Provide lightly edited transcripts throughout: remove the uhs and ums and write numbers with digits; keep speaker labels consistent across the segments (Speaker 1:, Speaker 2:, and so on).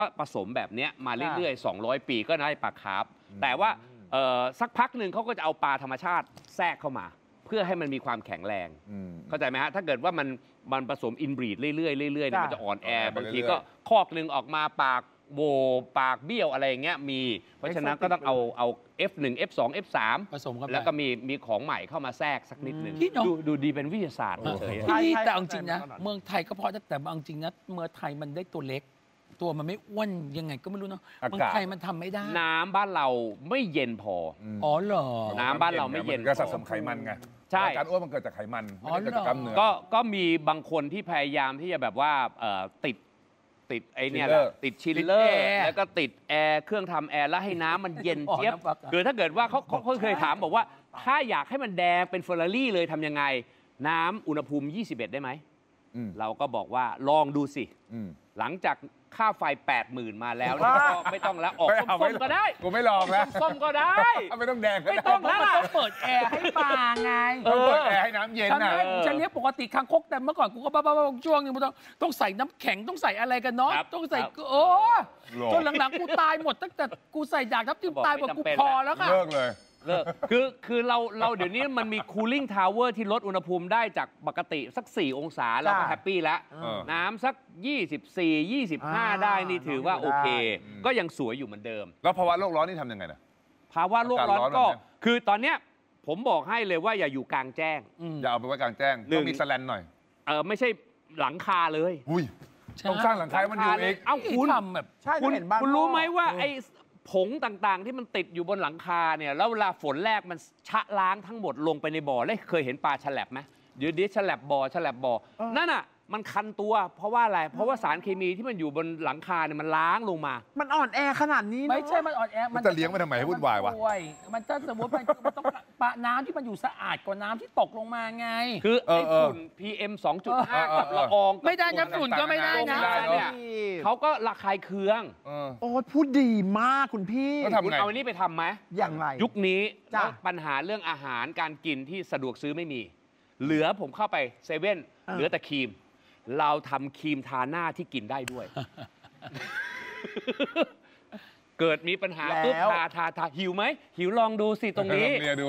Speaker 1: ก็ผสมแบบนี้มาเรื่อยๆ200 ปีก็ได้ปลาคาร์ฟแต่ว่าสักพักหนึ่งเขาก็จะเอาปลาธรรมชาติแทรกเข้ามาเพื่อให้มันมีความแข็งแรงเข้าใจไหมฮะถ้าเกิดว่ามันผสมอินบรีดเรื่อยๆเรื่อยๆเนี่ยมันจะอ่อนแอบางทีก็คอกหนึ่งออกมาปากโบปากเบี้ยวอะไรอย่างเงี้ยมีเพราะฉะนั้นก็ต้องเอา F1 F2 F3
Speaker 2: ผสมกัน
Speaker 1: แล้วก็มีของใหม่เข้ามาแทรกสักนิดหนึ่งดูดีเป็นวิทยาศาสตร์เฉย
Speaker 2: พี่แต่จริงนะเมืองไทยก็พอแต่บางจริงนะเมืองไทยมันได้ตัวเล็กตัวมันไม่อ้วนยังไงก็ไม่รู้เนาะเมืองไทยมันทำไม่ได้
Speaker 1: น้ำบ้านเราไม่เย็นพอ
Speaker 2: อ๋อเหรอ
Speaker 1: น้ำบ้านเราไม่เย็น
Speaker 3: ก็สะสมไขมันไง
Speaker 1: ใช่
Speaker 3: การอ้วนมันเกิดจากไขมันไม่ได้เกิดจากกล้ามเนื้อ
Speaker 1: ก็มีบางคนที่พยายามที่จะแบบว่าติดไอ้เนี่ยติดชิลเลอร์แล้วก็ติดแอร์เครื่องทำแอร์แล้วให้น้ำมันเย็นเจี๊ยบคือถ้าเกิดว่าเขาเคยถามบอกว่าถ้าอยากให้มันแดงเป็นเฟอร์รารี่เลยทำยังไงน้ำอุณหภูมิ21ได้ไหมเราก็บอกว่าลองดูสิหลังจากค่าไฟ 80,000 มาแล้วก็ไม่ต้องแล้วออกส้มก็ได้
Speaker 3: กูไม่ลองแล้ว
Speaker 1: ส้มก็ได้
Speaker 3: ไม่ต้องแดง
Speaker 1: ไม่ต้องแล้ว
Speaker 2: ต้องเปิดแอร์ให้ปลาไง
Speaker 3: ต้องเปิดแอร์ให้น้ำเย็นนะ
Speaker 2: ฉันเลี้ยงปกติคางคกแต่เมื่อก่อนกูก็บ้าช่วงนึงต้องใส่น้ำแข็งต้องใส่อะไรกันเนาะต้องใส่จนหลังๆกูตายหมดตั้งแต่กูใส่ดากทับทิมตายหมดกูพอแล้วค่ะ
Speaker 3: เลิกเลย
Speaker 1: คือเราเดี๋ยวนี้มันมี cooling tower ที่ลดอุณหภูมิได้จากปกติสัก4 องศาเราก็แฮปปี้แล้วน้ำสัก24 25ได้นี่ถือว่าโอเคก็ยังสวยอยู่เหมือนเดิม
Speaker 3: แล้วภาวะโลกร้อนนี่ทำยังไงนะ
Speaker 1: ภาวะโลกร้อนก็คือตอนเนี้ยผมบอกให้เลยว่าอย่าอยู่กลางแจ้ง
Speaker 3: อย่าเอาไปไว้กลางแจ้งต้องมีสแลนหน่อย
Speaker 1: ไม่ใช่หลังคาเลย
Speaker 3: ต้องสร้างหลังคามันอยู่เอง
Speaker 1: เอ้าคุณแบบคุณรู้ไหมว่าไอ้ผงต่างๆที่มันติดอยู่บนหลังคาเนี่ยแล้วเวลาฝนแรกมันชะล้างทั้งหมดลงไปในบ่อแล้วเคยเห็นปลาฉลับไหมเดี๋ยวฉลับบ่อนั่นน่ะมันคันตัวเพราะว่าอะไรเพราะว่าสารเคมีที่มันอยู่บนหลังคาเนี่ยมันล้างลงมา
Speaker 4: มันอ่อนแอขนาดนี้
Speaker 2: ไม่ใช่มันอ่อนแอ
Speaker 3: มันจะเลี้ยงไปทำไมให้วุ่นวายวะ
Speaker 2: มันจะสมมติมันต้องปะน้ำที่มันอยู่สะอาดกว่าน้ำที่ตกลงมาไง
Speaker 1: คือไอ้ฝุ่น PM 2.5 กับละออง
Speaker 2: ไม่ได้นะฝุ่นก็ไม่ได้นะ
Speaker 1: เนี่ยเขาก็ระคายเคือง
Speaker 4: โอ้พูดดีมากคุณพี่
Speaker 1: คุณเอาอันนี้ไปทำไหม
Speaker 4: อย่างไร
Speaker 1: ยุคนี้ปัญหาเรื่องอาหารการกินที่สะดวกซื้อไม่มีเหลือผมเข้าไปเซเว่นเหลือแต่ครีมเราทำครีมทาหน้าที่กินได้ด้วย เกิดมีปัญหาปุ๊บทาหิวไหมหิวลองดูสิตรงนี้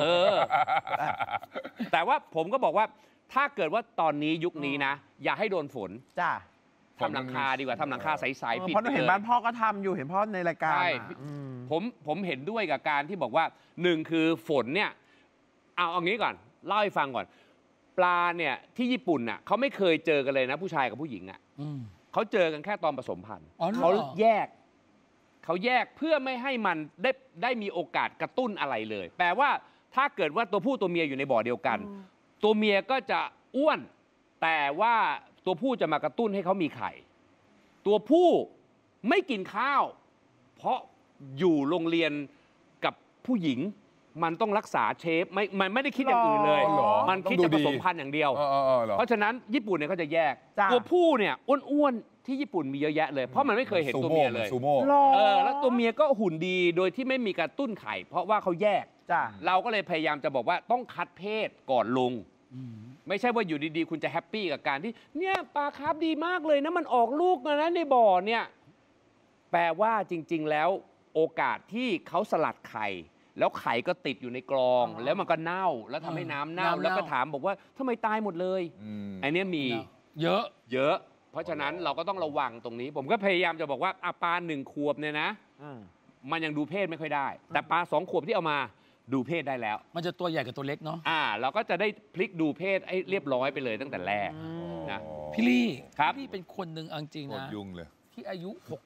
Speaker 1: แต่ว่าผมก็บอกว่าถ้าเกิดว่าตอนนี้ยุคนี้นะอย่าให้โดนฝนทำหลังคาดีกว่าทำหลังคาใสๆ
Speaker 4: ปิดเพราะเห็นบ้านพ่อก็ทำอยู่เห็นพ่อในรายการ
Speaker 1: ผมเห็นด้วยกับการที่บอกว่า1คือฝนเนี่ยเอางี้ก่อนเล่าให้ฟังก่อนปลาเนี่ยที่ญี่ปุ่นน่ะเขาไม่เคยเจอกันเลยนะผู้ชายกับผู้หญิงอ่ะเขาเจอกันแค่ตอนผสมพันธุ์เขาแยกเพื่อไม่ให้มันได้มีโอกาสกระตุ้นอะไรเลยแปลว่าถ้าเกิดว่าตัวผู้ตัวเมียอยู่ในบ่อเดียวกันตัวเมียก็จะอ้วนแต่ว่าตัวผู้จะมากระตุ้นให้เขามีไข่ตัวผู้ไม่กินข้าวเพราะอยู่โรงเรียนกับผู้หญิงมันต้องรักษาเชฟมันไม่ได้คิดอย่างอื่นเลยมันคิดจะผสมพันธุ์อย่างเดียวเพราะฉะนั้นญี่ปุ่นเนี่ยเขาจะแยกตัวผู้เนี่ยอ้วนๆที่ญี่ปุ่นมีเยอะแยะเลยเพราะมันไม่เคยเห็นตัวเมียเลยแล้วตัวเมียก็หุ่นดีโดยที่ไม่มีการตุ้นไข่เพราะว่าเขาแยกเราก็เลยพยายามจะบอกว่าต้องคัดเพศก่อนลงไม่ใช่ว่าอยู่ดีๆคุณจะแฮปปี้กับการที่เนี่ยปลาคาร์ฟดีมากเลยนะมันออกลูกนะในบ่อเนี่ยแปลว่าจริงๆแล้วโอกาสที่เขาสลัดไข่แล้วไข่ก็ติดอยู่ในกรองแล้วมันก็เน่าแล้วทำให้น้ำเน่าแล้วก็ถามบอกว่าทำไมตายหมดเลยอันนี้มี
Speaker 2: เยอะ
Speaker 1: เพราะฉะนั้นเราก็ต้องระวังตรงนี้ผมก็พยายามจะบอกว่าปลา1 ขวบเนี่ยนะมันยังดูเพศไม่ค่อยได้แต่ปลา2 ขวบที่เอามาดูเพศได้แล้ว
Speaker 2: มันจะตัวใหญ่กับตัวเล็กเนาะ
Speaker 1: เราก็จะได้พลิกดูเพศให้เรียบร้อยไปเลยตั้งแต่แรกนะ
Speaker 2: พี่ลี่ครับพี่เป็นคนหนึ่งจริงนะ
Speaker 3: ยุ่งเลย
Speaker 2: ที่อายุ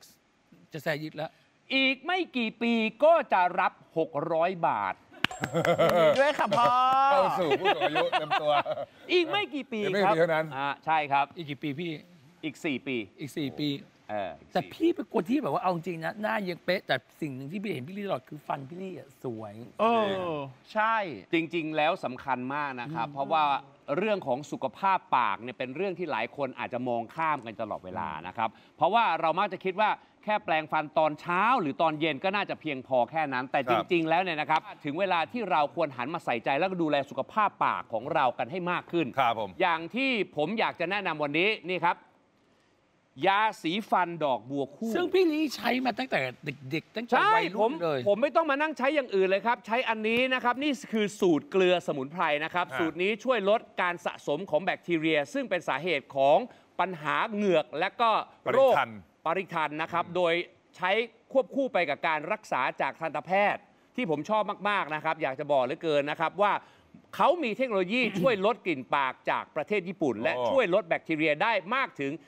Speaker 2: 6จะแซยิดแล้ว
Speaker 1: อีกไม่กี่ปีก็จะรับ600 บาท
Speaker 4: ด้วยค่ะพ่อ
Speaker 3: เข้าสู่ผู้สูงอายุเต็มตัว
Speaker 1: อีกไม่กี่ปีครับ
Speaker 3: เท่านั้น
Speaker 1: ใช่ครับ
Speaker 2: อีกกี่ปีพี่
Speaker 1: อีก4 ปี
Speaker 2: อีก4 ปีแต่พี่เป็นคนที่แบบว่าเอาจริงนะหน้ายังเป๊ะแต่สิ่งหนึ่งที่พี่เห็นพี่ลี่ตลอดคือฟันพี่ลี่สวย
Speaker 4: ใช่
Speaker 1: จริงๆแล้วสำคัญมากนะครับเพราะว่าเรื่องของสุขภาพปากเนี่ยเป็นเรื่องที่หลายคนอาจจะมองข้ามกันตลอดเวลานะครับเพราะว่าเรามักจะคิดว่าแค่แปลงฟันตอนเช้าหรือตอนเย็นก็น่าจะเพียงพอแค่นั้นแต่จริงๆแล้วเนี่ยนะครับถึงเวลาที่เราควรหันมาใส่ใจแล้วก็ดูแลสุขภาพปากของเรากันให้มากขึ้น
Speaker 3: ครับผม
Speaker 1: อย่างที่ผมอยากจะแนะนำวันนี้นี่ครับยาสีฟันดอกบัวคู่
Speaker 2: ซึ่งพี่ลีใช้มาตั้งแต่เด็กๆตั้งแต่
Speaker 1: ใช่
Speaker 2: วัยรุ่นเลย
Speaker 1: ผมไม่ต้องมานั่งใช้อย่างอื่นเลยครับ ใช้อันนี้นะครับ นี่คือสูตรเกลือสมุนไพรนะครับ สูตรนี้ช่วยลดการสะสมของแบคทีเรีย ซึ่งเป็นสาเหตุของปัญหาเหงือกและก็โรคปริทันนะครับ โดยใช้ควบคู่ไปกับการรักษาจากทันตแพทย์ ที่ผมชอบมากๆนะครับ อยากจะบอกเหลือเกินนะครับว่าเขามีเทคโนโลยีช่วยลดกลิ่นปากจากประเทศญี่ปุ่น และช่วยลดแบคทีเรียได้มากถึง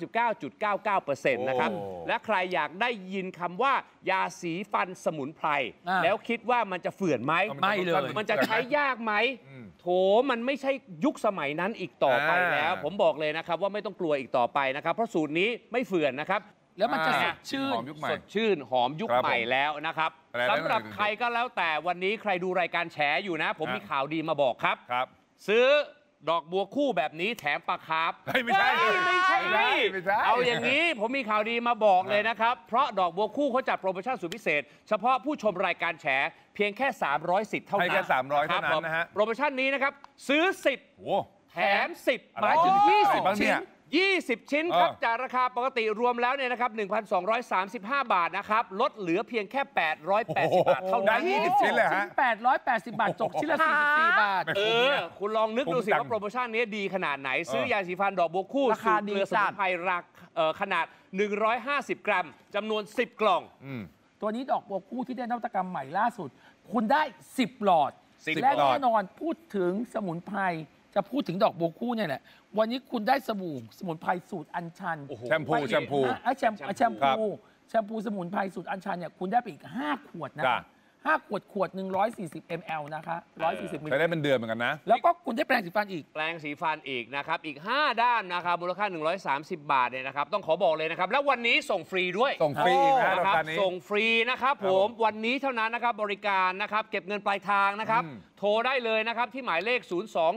Speaker 1: 99.99% นะครับ และใครอยากได้ยินคำว่ายาสีฟันสมุนไพร แล้วคิดว่ามันจะเฝื่อนไหม
Speaker 2: ไม่เลย
Speaker 1: มันจะใช้ยากไหม โถมันไม่ใช่ยุคสมัยนั้นอีกต่อไปแล้ว ผมบอกเลยนะครับว่าไม่ต้องกลัวอีกต่อไปนะครับ เพราะสูตรนี้ไม่เฝื่อนนะครับ
Speaker 2: แล้วมันจะสดชื่น
Speaker 3: หอมยุคใหม่
Speaker 1: สดชื่นหอมยุค
Speaker 3: ครับ
Speaker 1: ใหม่แล้วนะครับ
Speaker 3: อะไรนะ
Speaker 1: สำหรับใครก็แล้วแต่วันนี้ใครดูรายการแฉอยู่นะ ผมมีข่าวดีมาบอกครับ
Speaker 3: ครับ
Speaker 1: ซื้อดอกบัวคู่แบบนี้แถมปลาคาร์ฟ
Speaker 3: เฮ้ยไม่ใช่
Speaker 1: เฮ้ยไม่ใช่
Speaker 3: ไม่ใช่
Speaker 1: เอาอย่างนี้ผมมีข่าวดีมาบอกเลยนะครับ เพราะดอกบัวคู่เขาจัดโปรโมชั่นสุดพิเศษ เฉพาะผู้ชมรายการแฉเพียงแค่ 300 สิทธิ์เท่านั้น
Speaker 3: ให้แค่300เท่านั้นนะฮะ
Speaker 1: โปรโมชั่นนี้นะครับซื้อ 10
Speaker 3: โอ้
Speaker 1: แถม 10
Speaker 3: อะไร
Speaker 1: หมายถึง
Speaker 3: อะไรบ้าง
Speaker 1: 20
Speaker 3: เนี่
Speaker 1: ชิ้
Speaker 3: ย
Speaker 1: น 20 ชิ้นครับ จากราคาปกติรวมแล้วเนี่ยนะครับ 1,235 บาทนะครับ ลดเหลือเพียงแค่ 880 บาทเท่านั้น
Speaker 3: ได้20 ชิ้นเลยฮะ
Speaker 2: 880 บาทตกชิ้นละ44 บาท
Speaker 1: คุณลองนึกดูสิ
Speaker 3: คุ้มจัง
Speaker 1: ว่าโปรโมชั่นนี้ดีขนาดไหน ซื้อยาสีฟันดอกบัวคู่
Speaker 4: รา
Speaker 1: สู
Speaker 4: คา
Speaker 1: ตรเกลือ
Speaker 4: ดี
Speaker 1: ส
Speaker 4: จั
Speaker 1: มุ
Speaker 4: ด
Speaker 1: นไพรขนาด 150 กรัมจำนวน 10 กล่อง
Speaker 2: ตัวนี้ดอกบัวคู่ที่ได้นวัตกรรมใหม่ล่าสุด คุณได้ 10 หลอด
Speaker 1: 10
Speaker 2: และ
Speaker 1: หลอด
Speaker 2: แน่นอนพูดถึงสมุนไพรจะพูดถึงดอกบัวคู่เนี่ยแหละ วันนี้คุณได้สบู่สมุนไพรสูตรอัญชัน
Speaker 3: แชมพูแชมพู
Speaker 2: แชมพูสมุนไพรสูตรอัญชันเนี่ยคุณได้ไปอีก 5 ขวดนะ
Speaker 3: จ้ะ
Speaker 2: 5 ขวดหนึ่ง140 ml นะคะ140มิล
Speaker 3: ใช้
Speaker 2: ลิ
Speaker 3: ได้เป็นเดือนเหมือนกันนะ
Speaker 2: แล้วก็คุณได้แปรงสีฟันอีก
Speaker 1: แปรงสีฟันอีกนะครับ อีก 5 ด้านนะครับ มูลค่า 130 บาทเนี่ยนะครับ ต้องขอบอกเลยนะครับ แล้ววันนี้ส่งฟรีด้วย
Speaker 3: ส่งฟรีอีกนะ
Speaker 1: นะค
Speaker 3: รา
Speaker 1: รับ
Speaker 3: คานี้
Speaker 1: ส่งฟรีนะครับผมวันนี้เท่านั้นนะครับบริการนะครับเก็บเงินปลายทางนะครับ โทรได้เลยนะครับที่หมายเลข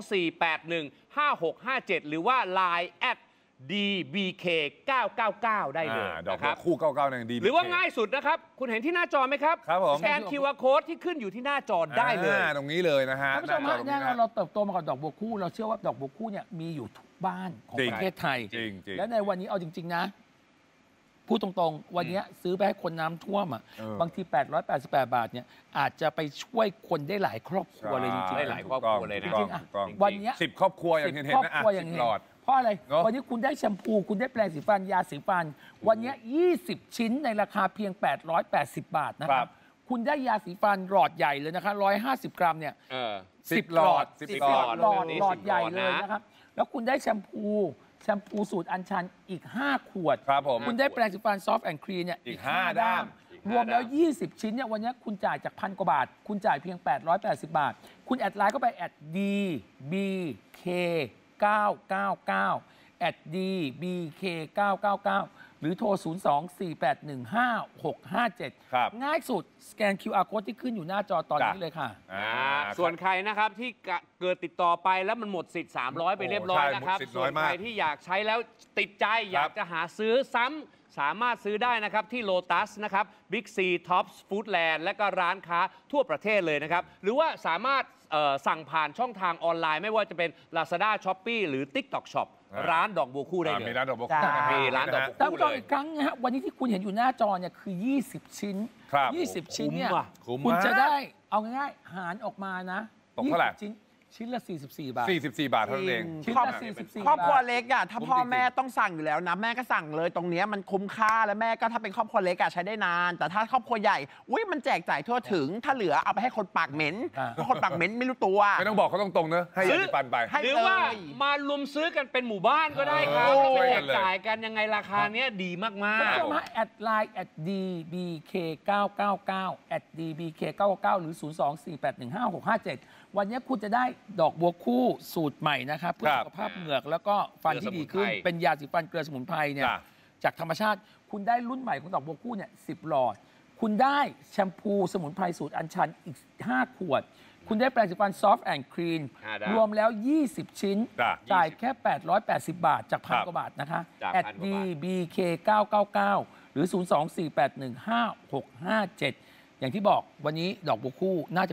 Speaker 1: 024815657 หรือว่า Line @dbk999 ได้เลย
Speaker 3: ดอก
Speaker 1: นะครับ
Speaker 3: คู่99เนี่ยดี
Speaker 1: หรือว่าง่ายสุดนะครับ คุณเห็นที่หน้าจอไหมครับ
Speaker 3: ครับผม
Speaker 1: สแกน QR Code ที่ขึ้นอยู่ที่หน้าจอได้เลย
Speaker 3: ตรงนี้เลยนะฮะ
Speaker 2: ท่านผู้ชม
Speaker 3: หน้า
Speaker 2: ฮะ
Speaker 3: จอตรง
Speaker 2: แน่
Speaker 3: นี้
Speaker 2: นอน
Speaker 3: นะ
Speaker 2: เราเติบโตมากับดอกบัวคู่ เราเชื่อว่าดอกบัวคู่เนี่ยมีอยู่ทุกบ้านของ
Speaker 3: จริง
Speaker 2: ประเทศไทย
Speaker 3: จริงจริง
Speaker 2: และในวันนี้เอาจริง ๆ นะ พูดตรงๆ วันนี้ซื้อไปให้คนน้ำท่วมอ่ะ
Speaker 3: เออ
Speaker 2: บางที 888 บาทเนี่ยอาจจะไปช่วยคนได้หลายครอบครัวเลยจริงๆ
Speaker 1: ได้หลายครอบครัวเลยนะ
Speaker 3: ถูกต้องถูกต้อง
Speaker 2: วันเนี้ย
Speaker 3: 10 ครอบครัวอย่าง
Speaker 2: 10
Speaker 3: เห็น
Speaker 2: ครอบ
Speaker 3: ๆนะ
Speaker 2: ครัวอย่าง
Speaker 3: 10
Speaker 2: เห็น
Speaker 3: หลอด
Speaker 2: เพราะอะไร
Speaker 3: เนอะ
Speaker 2: วันนี้คุณได้แชมพู คุณได้แปรงสีฟัน ยาสีฟัน วันนี้ 20 ชิ้นในราคาเพียง 880 บาทนะค
Speaker 3: ครั
Speaker 2: รับ
Speaker 3: บ
Speaker 2: คุณได้ยาสีฟันหลอดใหญ่เลยนะคะ150 กรัมเนี่ย
Speaker 3: 10 หลอด
Speaker 1: 10
Speaker 2: หลอด
Speaker 1: ห
Speaker 2: ห
Speaker 1: ล
Speaker 2: ล
Speaker 1: อ
Speaker 2: อ
Speaker 1: ด
Speaker 2: ดหลอดใหญ่
Speaker 1: 10
Speaker 2: เลยนะครับ แล้วคุณได้แชมพูสูตรอัญชันอีก 5 ขวด
Speaker 3: ครับผม
Speaker 2: คุณได้แปรงสีฟันซอฟต์แอนด์คลีนเนี่ย
Speaker 3: อีก5 ด้าม
Speaker 2: รวมแล้ว 20 ชิ้นเนี่ยวันนี้คุณจ่ายจาก1,000 กว่าบาท คุณจ่ายเพียง 880 บาท คุณแอดไลน์เข้าไป@dbk999 @dbk999 หรือโทร 024815657
Speaker 3: ครับ
Speaker 2: ง่ายสุดสแกน QR code ที่ขึ้นอยู่หน้าจอตอนนี้เลยค่ะ
Speaker 1: ส่วนใครนะครับที่เกิดติดต่อไปแล้วมันหมดสิทธิ์ 300 ไปเรียบร้อยนะครับ
Speaker 3: ใช่หมดสิทธิ์
Speaker 1: ส่
Speaker 3: น้
Speaker 1: ว
Speaker 3: อน ยมาก
Speaker 1: ใครที่อยากใช้แล้วติดใจอยากจะหาซื้อซ้ำสามารถซื้อได้นะครับที่ Lotus นะครับ Big C Tops Foodland และก็ร้านค้าทั่วประเทศเลยนะครับ หรือว่าสามารถสั่งผ่านช่องทางออนไลน์ไม่ว่าจะเป็น Lazada Shopee หรือ TikTok Shop ร้านดอกบัวคู่ได้เลย
Speaker 3: มีร้านดอกบัว
Speaker 2: จ้า
Speaker 3: คู่นะฮะ
Speaker 1: มีร้านดอกบัว
Speaker 2: ท่านผู้ชมอีกครั้งนะฮะวันนี้ที่คุณเห็นอยู่หน้าจอเนี่ยคือ 20 ชิ้น
Speaker 3: ครับ
Speaker 2: 20 ชิ้นเนี่ย
Speaker 3: คุ้ม
Speaker 2: คุณ
Speaker 3: มาก
Speaker 2: จะได้เอาง่ายๆหารออกมานะ
Speaker 3: ตกเท่าไหร่
Speaker 2: 20ชิ้นละ 44 บาท
Speaker 3: 44 บาทเท่านั้นเอง
Speaker 2: ชิ้น
Speaker 4: ครอบ
Speaker 2: ละ44
Speaker 4: ครอบครัว
Speaker 2: บาท
Speaker 4: เล็กอ่ะถ้าพ่อแม่ต้องสั่งอยู่แล้วนะ แม่ก็สั่งเลยตรงเนี้ยมันคุ้มค่าแล้วแม่ก็ถ้าเป็นครอบครัวเล็กอ่ะใช้ได้นาน แต่ถ้าครอบครัวใหญ่อุ้ยมันแจกจ่ายทั่วถึง ถ้าเหลือเอาไปให้คนปากเหม็น
Speaker 2: อ่า
Speaker 4: เพราะคนปากเหม็นไม่รู้ตัว
Speaker 3: ไม่ต้องบอกเขาตรงๆเนอะให้ยาสีฟันไป
Speaker 4: ให้
Speaker 1: หรือว่ามารุมซื้อกันเป็นหมู่บ้านก็ได้ครับ
Speaker 3: โอ้
Speaker 1: แล้วไป
Speaker 3: ช่วย
Speaker 1: แจ
Speaker 3: กัน
Speaker 1: ก
Speaker 3: เลย
Speaker 1: จ่ายกันยังไงราคาเนี้ยดีมาก
Speaker 2: ท่านผู้ชม
Speaker 1: ๆ
Speaker 2: ฮะแอดไลน์@dbk999 @dbk999 หรือ 024815657 วันนี้คุณจะได้ดอกบัวคู่สูตรใหม่นะครับ เพื่อ
Speaker 3: ครับ
Speaker 2: สุขภาพเหงือกแล้วก็ฟันที่ดีขึ้น
Speaker 1: เกลือสมุนไพร
Speaker 2: เป็นยาสีฟันเกลือสมุนไพรเนี่ย
Speaker 3: จ้ะ
Speaker 2: จากธรรมชาติ คุณได้รุ่นใหม่ของดอกบัวคู่เนี่ย10 หลอด คุณได้แชมพูสมุนไพรสูตรอัญชันอีก 5 ขวด คุณได้แปรงสีฟันซอฟต์แอนด์คลีน
Speaker 1: 5 ด้าน
Speaker 2: รวมแล้ว 20 ชิ้น
Speaker 3: จ้ะ
Speaker 2: จ่ายแค่ 880 บาทจากพัน
Speaker 3: ครับ
Speaker 2: กว่าบาทนะคะ
Speaker 1: จาก
Speaker 2: at
Speaker 1: 1,000 กว่าบาท
Speaker 2: dbk999 หรือ 024815657 อย่างที่บอกวันนี้ดอกบัวคู่น่าจะเป็น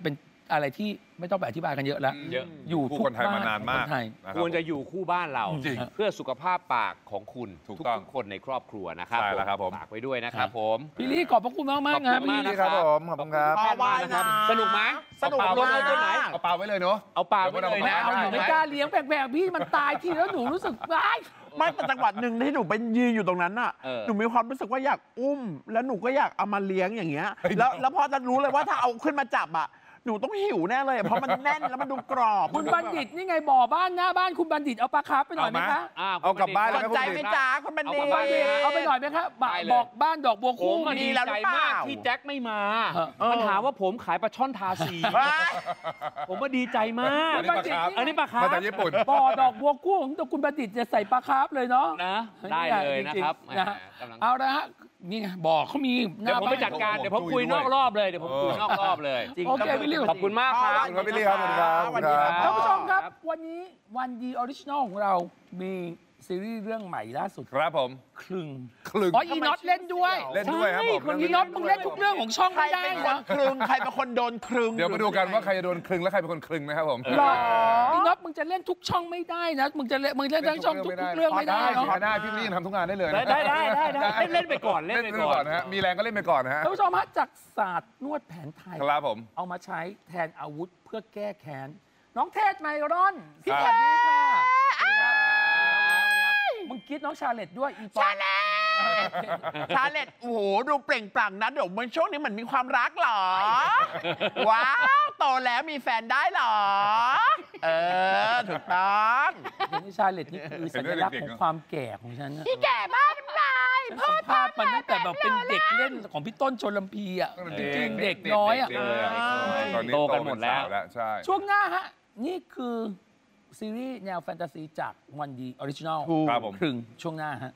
Speaker 2: อะไรที่ไม่ต้องไปอธิบายกันเยอะแล้ว
Speaker 1: เยอะ
Speaker 2: อยู่
Speaker 3: คู่
Speaker 2: ทุก
Speaker 3: คนไทย
Speaker 2: บ้
Speaker 3: มานานมาก
Speaker 2: คนไทย
Speaker 3: นบ
Speaker 1: ควรจะอยู่คู่บ้านเรา
Speaker 3: จริง
Speaker 1: เพื่อสุขภาพปากของคุณ
Speaker 3: ถูกต้อง
Speaker 1: ทุกๆคนในครอบครัวนะครับ
Speaker 3: ใช่แล้วครับผม
Speaker 1: ฝากไว้ด้วยนะครับผม
Speaker 2: พี่ลี่ขอบพระคุณมากๆ
Speaker 1: ข
Speaker 2: นะ
Speaker 1: อบคุณ
Speaker 2: พี่
Speaker 1: มาก
Speaker 2: ลี่
Speaker 3: ครับผมขอบคุณครับ
Speaker 4: พอว่ายนะ
Speaker 1: สนุกไหม
Speaker 4: สนุก
Speaker 3: เอาเปล่า
Speaker 4: มาก
Speaker 1: ตัวไหน
Speaker 3: เอาเปล่าไว้เลยเนาะ
Speaker 1: เอาปลาไว้เลย
Speaker 2: ไม่
Speaker 1: นะ
Speaker 2: เอาหนูไม่กล้าเลี้ยงแปลกๆพี่มันตายทีแล้วหนูรู้สึกร้าย
Speaker 4: ไม่เป็นจังหวัดหนึ่งที่หนูไปยืนอยู่ตรงนั้นน่ะ หนูมีความรู้สึกว่าอยากอุ้ม แล้วหนูก็อยากเอามาเลี้ยงอย่างเงี้ย แล้วพอจะรู้เลยว่าถ้าเอาขึ้นมาจับอ่ะ หนูต้องหิวแน่เลย เพราะมันแน่นแล้วมันดูกรอบ
Speaker 2: คุณบัณฑิตนี่ไงบ่อบ้านหน้าบ้านคุณบัณฑิตเอาปลาคาร์ฟไปหน่อยไหมคะ
Speaker 3: เอากลับบ้าน
Speaker 4: ส
Speaker 3: เลย
Speaker 4: นใจไหมจ๊ะคุณบัณฑิต
Speaker 1: เอากลับบ้านเลยนะ
Speaker 2: เอาไปหน่อยไหมครับ
Speaker 1: ได้เลย
Speaker 2: บอกบ้านดอกบัว
Speaker 1: ผ
Speaker 2: คู่
Speaker 1: ม
Speaker 4: มี
Speaker 1: ดี
Speaker 4: แล้วห
Speaker 1: ใจ
Speaker 4: รือเปล่าม
Speaker 1: ากที่แจ็คไม่มา
Speaker 2: เออ
Speaker 1: มันหาว่าผมขายปลาช่อนทาสี
Speaker 4: ว้าย
Speaker 1: ผมว่าดีใจมาก
Speaker 3: อันนี้ปลาคาร์ฟ
Speaker 1: อันนี้ปลาคาร์ฟ
Speaker 3: มาจากญี่ปุ่น
Speaker 2: บ่อดอกบัวคู่ของตัวคุณบัณฑิตจะใส่ปลาคาร์ฟเลยเนาะ
Speaker 1: นะได้เลยนะครับ
Speaker 2: จงๆนะฮะ
Speaker 1: แหมกำลัง
Speaker 2: เอาละฮะนี่ไงบ่อเขามีห
Speaker 1: เดี๋ยว
Speaker 2: น้า
Speaker 1: ผมไป
Speaker 2: บ้าน
Speaker 1: จัดการเดี๋ยวผมคุยนอกรอบเลยเดี๋ยวผมคุยนอกรอบเลย
Speaker 4: จริง
Speaker 2: โอเคพี่ลี่
Speaker 1: ขอบคุณมากครับ
Speaker 3: ขอบคุณครับพี่ลี่ครับขอบคุณครับ
Speaker 4: สวัสดีครับ
Speaker 2: ท่านผู้ชมครับ
Speaker 1: ครับ
Speaker 2: วันนี้วันดีออริจินอลของเรามีซีรีส์เรื่องใหม่ล่าสุด
Speaker 3: ครับผม
Speaker 2: คลึง
Speaker 3: คลึง
Speaker 2: อ๋ออีน็อตเล่นด้วย
Speaker 3: เล่นด้วยครับผม
Speaker 2: อีน็อตมึงเล่นทุกเรื่องของช่อง
Speaker 4: ใคร
Speaker 2: ไม่ได้
Speaker 4: เป็นคน
Speaker 2: นะ
Speaker 4: ครึงใครเป็นคนโดนครึง
Speaker 3: เดี๋ยวมาดูกันว่าใครจะโดนคลึงและใครเป็นคนคลึงนะครับผม
Speaker 2: หรออีน็อตมึงจะเล่นทุกช่องไม่ได้นะมึงเล่นทั้งช่องทุกเรื่องไม่ได้
Speaker 3: ได้
Speaker 2: เนาะ
Speaker 3: ได้พี่ลี่ทำทุกงานได้เลยนะ
Speaker 1: ได้เล่นไปก่อนเล่นไปก่อน
Speaker 3: นะฮะมีแรงก็เล่นไปก่อนนะฮะ
Speaker 2: ท่านผู้ชมฮะจากศาสตร์นวดแผนไทย
Speaker 3: ครับผม
Speaker 2: เอามาใช้แทนอาวุธเพื่อแก้แค้นน้องเทศไมรอนพี่
Speaker 3: ค
Speaker 2: ส
Speaker 3: รับ
Speaker 2: วัสดีค่ะมึงคิดน้องชาเลตด้วยอีปอ
Speaker 4: ชาเลตชาเลตโอ้โหดูเปล่งปลั่งนะเดี๋ยวมันช่วงนี้เหมือนมีความรักเหรอ ว้าวโตแล้วมีแฟนได้เหรอ ถูกต้อง
Speaker 2: เห็นชาเลตนี่คือสัญลักษณ์ของความแก่ของฉันนะ
Speaker 4: พี่แก่บ้านนายพ่อ
Speaker 2: ภาพมันตั้งแต่แบบเป็นเด็กเล่นของพี่ต้นชลพีอ่ะจริงๆเด็กน้อยอ่ะ
Speaker 3: ตอนนี้
Speaker 1: โตกันหมดแล้ว
Speaker 3: ใช่
Speaker 2: ช่วงหน้าฮะ นี่คือซีรีส์แนวแฟนตาซีจากวันดีออริจินอล
Speaker 3: ครับผม
Speaker 2: ครึ่งช่วงหน้าฮะ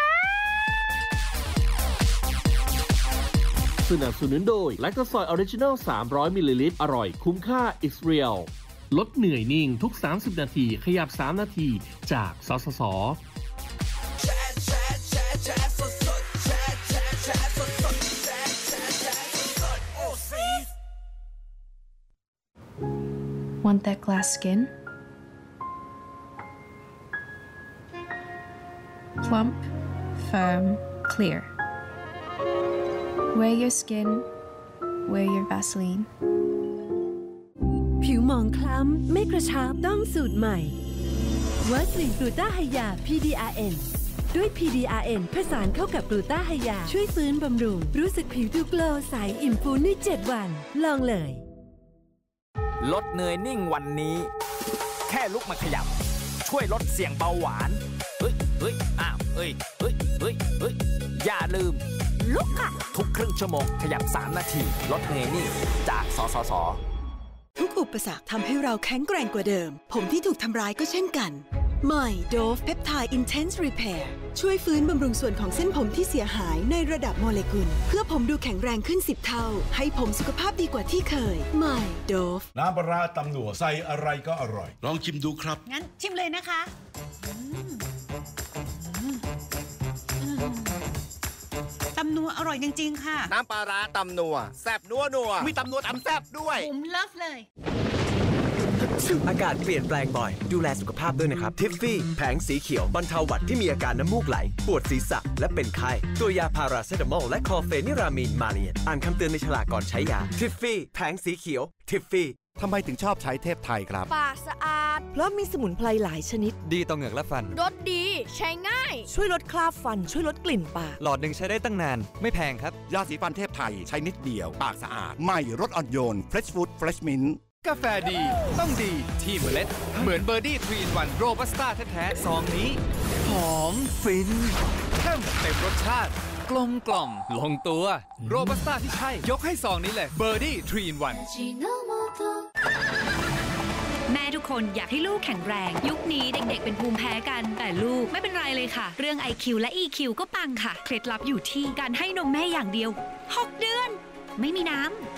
Speaker 5: สนับสนุนโดยแลคโตซอยออริจินัล300 มิลลิลิตร อร่อยคุ้มค่า It's Real ลดเหนื่อยนิ่งทุก 30 นาที ขยับ 3 นาที จากสสส.
Speaker 6: Want that glass skin? Plump, firm, clear. Wear your skin, wear your Vaseline.
Speaker 7: ผิวหมองคล้ำไม่กระชับต้องสูตรใหม่วัสลินกลูต้าไฮยา PDRN ด้วย PDRN ผสานเข้ากับกลูต้าไฮยาช่วยฟื้นบำรุงรู้สึกผิวดูโกลว์ใสอิ่มฟูใน7 วันลองเลย
Speaker 8: ลดเหนื่อยนิ่งวันนี้ แค่ลุกมาขยับ ช่วยลดเสี่ยงเบาหวานอ้าวอย่าลืม ลุกค่ะ ทุกครึ่งชั่วโมงขยับ3 นาที ลดเหนื่อยนิ่งจากสสส.
Speaker 9: ทุกอุปสรรคทำให้เราแข็งแกร่งกว่าเดิมผมที่ถูกทำร้ายก็เช่นกันใหม่ Dove Peptide Intense Repair ช่วยฟื้นบำรุงส่วนของเส้นผมที่เสียหายในระดับโมเลกุลเพื่อผมดูแข็งแรงขึ้น10 เท่าให้ผมสุขภาพดีกว่าที่เคยใหม่ Dove
Speaker 10: น้ำปลาร้าตำหนัวใส่อะไรก็อร่อย ลองชิมดูครับ
Speaker 11: งั้นชิมเลยนะคะตำนัวอร่อยจริงๆค่ะ
Speaker 8: น้ำปลาร้าตำนัวแซ่บนัวมีตำนัวตำแซ่บด้วย
Speaker 11: ผมเลิฟเลย
Speaker 8: อากาศเปลี่ยนแปลงบ่อยดูแลสุขภาพด้วยนะครับทิฟฟี่แผงสีเขียวบรรเทาหวัดที่มีอาการน้ำมูกไหลปวดศีรษะและเป็นไข้ตัวยาพาราเซตามอลและคลอเฟนิรามีนมาเลียนอ่านคำเตือนในฉลากก่อนใช้ยาทิฟฟี่แผงสีเขียวทิฟฟี่
Speaker 10: ทำไมถึงชอบใช้เทพไทยครับ
Speaker 9: ปากสะอาดเพราะมีสมุนไพรหลายชนิด
Speaker 8: ดีต่อเหงือกและฟัน
Speaker 9: รสดีใช้ง่ายช่วยลดคราบฟันช่วยลดกลิ่นปาก
Speaker 8: หลอดหนึ่งใช้ได้ตั้งนานไม่แพงครับ
Speaker 10: ยาสีฟันเทพไทยใช้นิดเดียวปากสะอาดใหม่รสอ่อนโยน Fresh Food Fresh Mint
Speaker 8: กาแฟดีต้องดีที่เมล็ดเหมือนเบอร์ดี้ทรีนวันโรบัสต้าแท้ๆซองนี้หอมฟินเข้มเต็มรสชาติกลมกล่อมลงตัวโรบัสต้าที่ใช่ยกให้ซองนี้เลยเบอร์ดี้ทรีนวัน
Speaker 12: แม่ทุกคนอยากให้ลูกแข็งแรงยุคนี้เด็กๆเป็นภูมิแพ้กันแต่ลูกไม่เป็นไรเลยค่ะเรื่อง IQ และ EQ ก็ปังค่ะเคล็ดลับอยู่ที่การให้นมแม่อย่างเดียว6 เดือนไม่มีน้ำ